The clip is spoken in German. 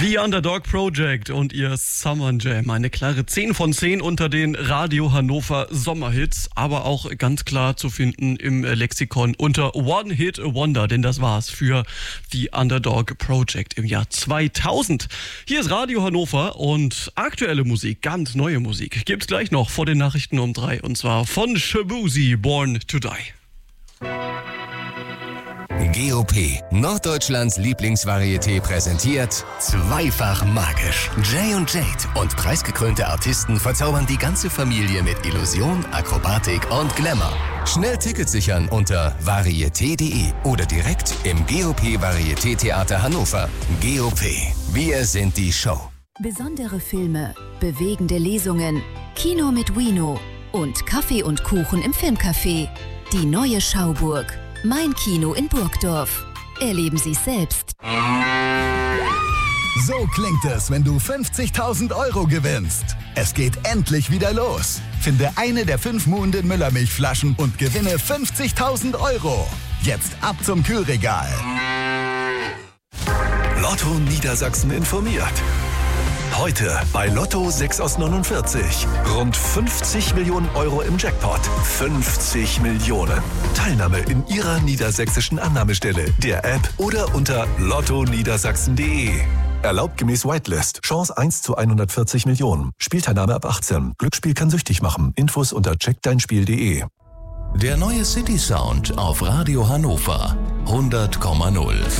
The Underdog Project und ihr Summer Jam. Eine klare 10 von 10 unter den Radio Hannover Sommerhits, aber auch ganz klar zu finden im Lexikon unter One Hit Wonder, denn das war's für The Underdog Project im Jahr 2000. Hier ist Radio Hannover und aktuelle Musik, ganz neue Musik, gibt's gleich noch vor den Nachrichten um 3 und zwar von Shabuzi, Born to Die. GOP, Norddeutschlands Lieblingsvarieté, präsentiert Zweifach magisch. Jay und Jade und preisgekrönte Artisten verzaubern die ganze Familie mit Illusion, Akrobatik und Glamour. Schnell Tickets sichern unter varieté.de oder direkt im GOP Varieté Theater Hannover. GOP, wir sind die Show. Besondere Filme, bewegende Lesungen, Kino mit Wino und Kaffee und Kuchen im Filmcafé. Die neue Schauburg. Mein Kino in Burgdorf. Erleben Sie es selbst. So klingt es, wenn du 50.000 € gewinnst. Es geht endlich wieder los. Finde eine der 5 Muhnden Müllermilchflaschen und gewinne 50.000 €. Jetzt ab zum Kühlregal. Lotto Niedersachsen informiert. Heute bei Lotto 6 aus 49. Rund 50 Millionen € im Jackpot. 50 Millionen. Teilnahme in Ihrer niedersächsischen Annahmestelle, der App oder unter lottoniedersachsen.de. Erlaubt gemäß Whitelist. Chance 1 zu 140 Millionen. Spielteilnahme ab 18. Glücksspiel kann süchtig machen. Infos unter checkdeinspiel.de. Der neue City Sound auf Radio Hannover 100,0.